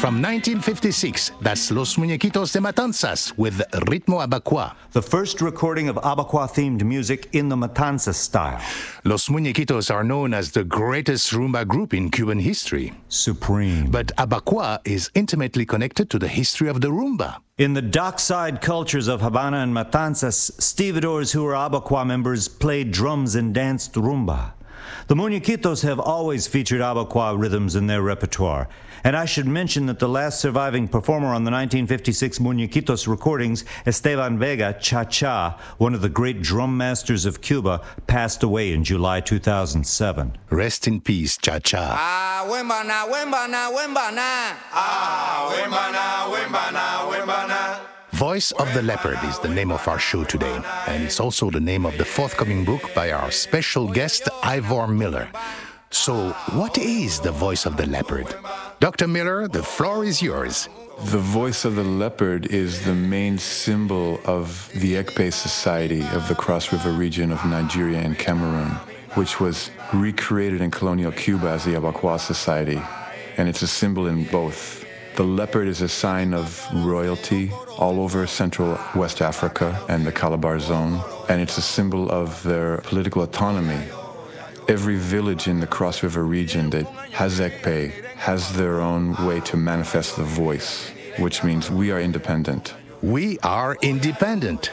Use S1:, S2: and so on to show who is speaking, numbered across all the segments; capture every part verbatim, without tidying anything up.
S1: From nineteen fifty-six, that's Los Muñequitos de Matanzas with Ritmo Abacuá.
S2: The first recording of Abacuá-themed music in the Matanzas style.
S1: Los Muñequitos are known as the greatest rumba group in Cuban history.
S2: Supreme.
S1: But Abacuá is intimately connected to the history of the rumba.
S2: In the dockside cultures of Habana and Matanzas, stevedores who were Abacuá members played drums and danced rumba. The Muñequitos have always featured Abacuá rhythms in their repertoire. And I should mention that the last surviving performer on the nineteen fifty-six Muñequitos recordings, Esteban Vega, Cha-Cha, one of the great drum masters of Cuba, passed away in July two thousand seven.
S1: Rest in peace, Cha-Cha.
S3: Ah, wembana, wembana, wembana. Ah, wembana, wembana, wembana.
S1: Voice of the Leopard is the name of our show today, and it's also the name of the forthcoming book by our special guest, Ivor Miller. So, what is the Voice of the Leopard? Doctor Miller, the floor is yours.
S4: The Voice of the Leopard is the main symbol of the Ekpe Society of the Cross River region of Nigeria and Cameroon, which was recreated in colonial Cuba as the Abacuá Society, and it's a symbol in both. The leopard is a sign of royalty all over Central West Africa and the Calabar Zone, and it's a symbol of their political autonomy. Every village in the Cross River region that has Ekpe has their own way to manifest the voice, which means we are independent.
S1: We are independent.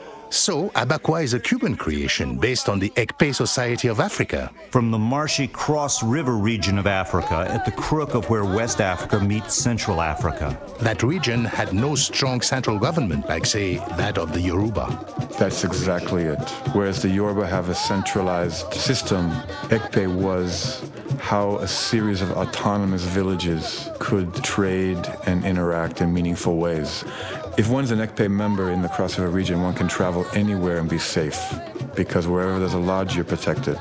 S1: So, Abacuá is a Cuban creation based on the Ekpe Society of Africa.
S2: From the marshy Cross River region of Africa, at the crook of where West Africa meets Central Africa.
S1: That region had no strong central government, like, say, that of the Yoruba.
S4: That's exactly it. Whereas the Yoruba have a centralized system, Ekpe was how a series of autonomous villages could trade and interact in meaningful ways. If one's an Ekpe member in the Cross River region, one can travel anywhere and be safe, because wherever there's a lodge, you're protected.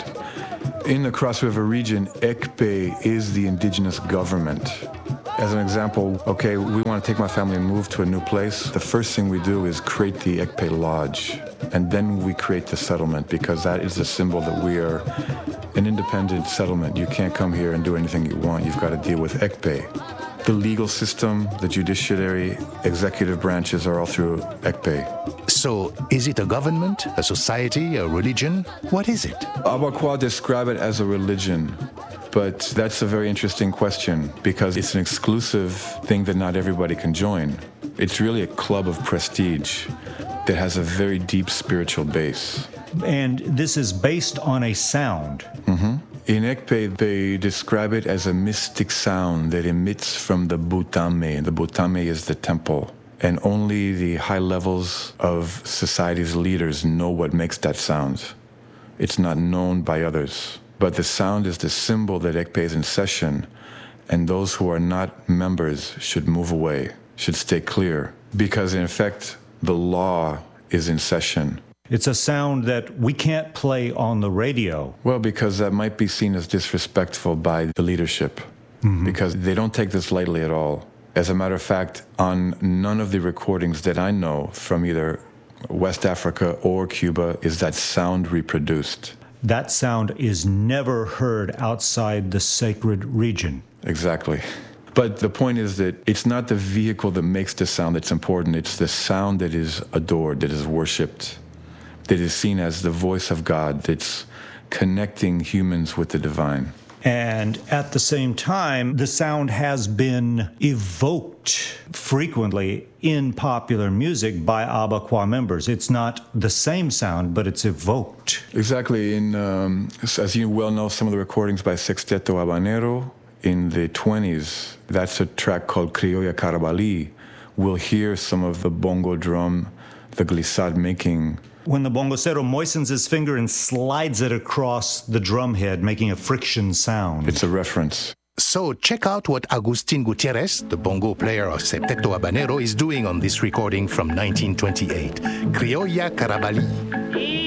S4: In the Cross River region, Ekpe is the indigenous government. As an example, okay, we want to take my family and move to a new place. The first thing we do is create the Ekpe Lodge, and then we create the settlement, because that is the symbol that we are an independent settlement. You can't come here and do anything you want. You've got to deal with Ekpe. The legal system, the judiciary, executive branches are all through Ekpe.
S1: So, is it a government, a society, a religion? What is it?
S4: Abacuá describe it as a religion, but that's a very interesting question because it's an exclusive thing that not everybody can join. It's really a club of prestige that has a very deep spiritual base.
S2: And this is based on a sound.
S4: Mm-hmm. In Ekpe, they describe it as a mystic sound that emits from the Butame. The Butame is the temple. And only the high levels of society's leaders know what makes that sound. It's not known by others. But the sound is the symbol that Ekpe is in session, and those who are not members should move away, should stay clear. Because in effect, the law is in session.
S2: It's a sound that we can't play on the radio.
S4: Well, because that might be seen as disrespectful by the leadership, mm-hmm. because they don't take this lightly at all. As a matter of fact, on none of the recordings that I know from either West Africa or Cuba is that sound reproduced.
S2: That sound is never heard outside the sacred region.
S4: Exactly. But the point is that it's not the vehicle that makes the sound that's important. It's the sound that is adored, that is worshipped, that is seen as the voice of God, that's connecting humans with the divine.
S2: And at the same time, the sound has been evoked frequently in popular music by Abacuá members. It's not the same sound, but it's evoked.
S4: Exactly. In, um, as you well know, some of the recordings by Sexteto Habanero in the twenties, that's a track called Criolla Carabalí. We'll hear some of the bongo drum, the glissade making.
S2: When the bongocero moistens his finger and slides it across the drum head, making a friction sound.
S4: It's a reference.
S1: So check out what Agustin Gutierrez, the bongo player of Septeto Habanero, is doing on this recording from nineteen twenty-eight, Criolla Carabalí.